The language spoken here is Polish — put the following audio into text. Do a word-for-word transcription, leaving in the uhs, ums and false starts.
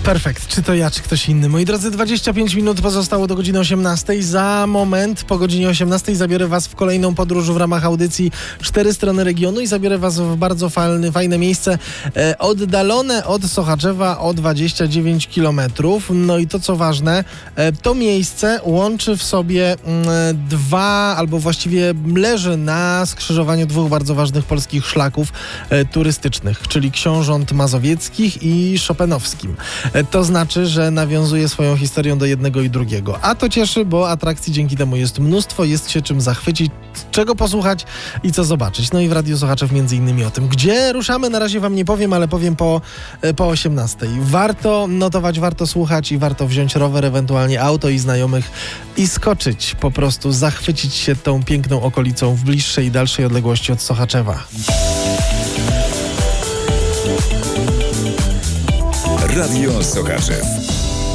Perfekt. Czy to ja, czy ktoś inny? Moi drodzy, dwadzieścia pięć minut pozostało do godziny osiemnastej. Za moment, po godzinie osiemnastej, zabiorę was w kolejną podróż w ramach audycji Cztery Strony Regionu i zabiorę was w bardzo fajne, fajne miejsce, e, oddalone od Sochaczewa o dwadzieścia dziewięć kilometrów. No i to, co ważne, e, to miejsce łączy w sobie m, dwa, albo właściwie leży na skrzyżowaniu dwóch bardzo ważnych polskich szlaków e, turystycznych, czyli Książąt Mazowieckich i Chopinowskim. To znaczy, że nawiązuje swoją historią do jednego i drugiego. A to cieszy, bo atrakcji dzięki temu jest mnóstwo, jest się czym zachwycić, czego posłuchać i co zobaczyć. No i w Radiu Sochaczew między innymi o tym. Gdzie ruszamy, na razie wam nie powiem, ale powiem po, po osiemnastej. Warto notować, warto słuchać i warto wziąć rower, ewentualnie auto i znajomych i skoczyć. Po prostu zachwycić się tą piękną okolicą w bliższej i dalszej odległości od Sochaczewa. Radio Sochaczew.